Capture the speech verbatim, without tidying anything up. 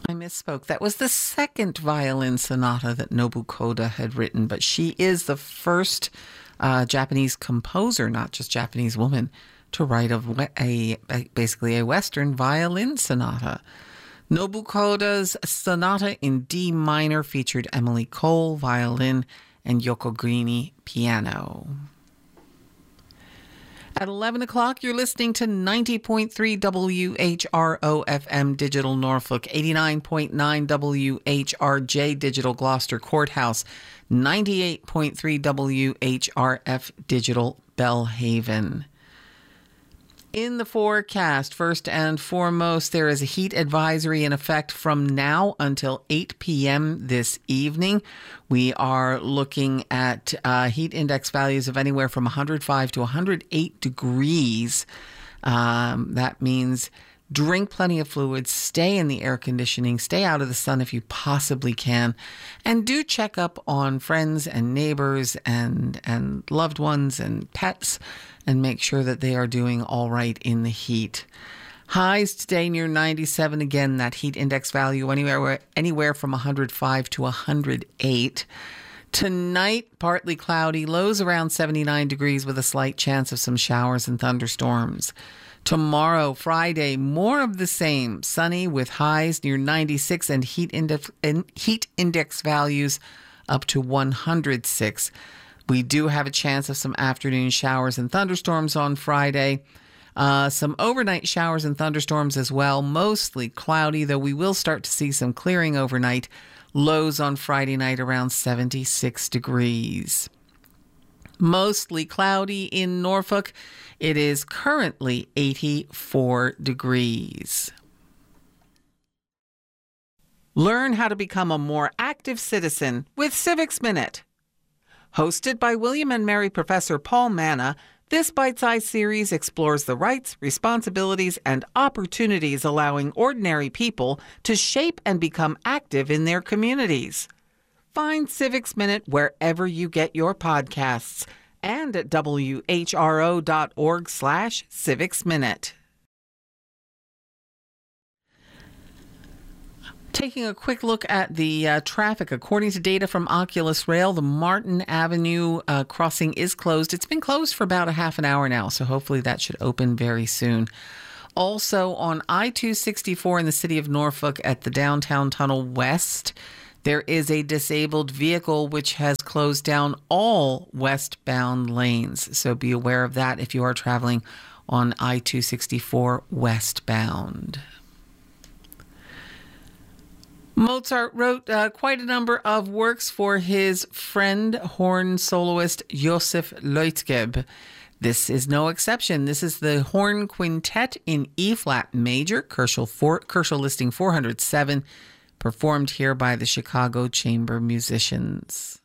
I misspoke. That was the second violin sonata that Nobu Koda had written, but she is the first uh, Japanese composer, not just Japanese woman, to write a, a, a basically a Western violin sonata. Nobu Koda's sonata in D minor featured Emily Cole, violin, and Yoko Greeny, piano. At eleven o'clock, you're listening to ninety point three W H R O F M Digital Norfolk, eighty-nine point nine W H R J Digital Gloucester Courthouse, ninety-eight point three W H R F Digital Bellhaven. In the forecast, first and foremost, there is a heat advisory in effect from now until eight p.m. this evening. We are looking at uh, heat index values of anywhere from one hundred five to one hundred eight degrees. Um, that means drink plenty of fluids, stay in the air conditioning, stay out of the sun if you possibly can, and do check up on friends and neighbors and, and loved ones and pets, and make sure that they are doing all right in the heat. Highs today near ninety-seven. Again, that heat index value anywhere anywhere from one hundred five to one hundred eight. Tonight, partly cloudy, lows around seventy-nine degrees with a slight chance of some showers and thunderstorms. Tomorrow, Friday, more of the same. Sunny with highs near ninety-six and heat index, and heat index values up to one hundred six. We do have a chance of some afternoon showers and thunderstorms on Friday. Uh, some overnight showers and thunderstorms as well. Mostly cloudy, though we will start to see some clearing overnight. Lows on Friday night around seventy-six degrees. Mostly cloudy in Norfolk. It is currently eighty-four degrees. Learn how to become a more active citizen with Civics Minute. Hosted by William and Mary Professor Paul Manna, this bite-sized series explores the rights, responsibilities, and opportunities allowing ordinary people to shape and become active in their communities. Find Civics Minute wherever you get your podcasts and at W H R O dot org slash Civics Minute. Taking a quick look at the uh, traffic. According to data from Oculus Rail, the Martin Avenue uh, crossing is closed. It's been closed for about a half an hour now, so hopefully that should open very soon. Also on I two sixty-four in the city of Norfolk at the downtown tunnel west, there is a disabled vehicle which has closed down all westbound lanes. So be aware of that if you are traveling on I two sixty-four westbound. Mozart wrote uh, quite a number of works for his friend, horn soloist Josef Leutzgeb. This is no exception. This is the Horn Quintet in E-flat major, Kerschel, four, Kerschel listing four hundred seven, performed here by the Chicago Chamber Musicians.